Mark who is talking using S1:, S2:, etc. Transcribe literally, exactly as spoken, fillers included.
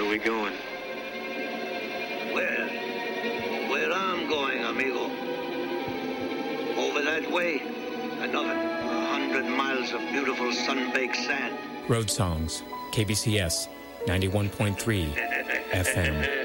S1: are we going?
S2: Where? Where I'm going, amigo. Over that way. Another hundred miles of beautiful sun-baked sand.
S3: Road Songs, K B C S, ninety-one point three F M.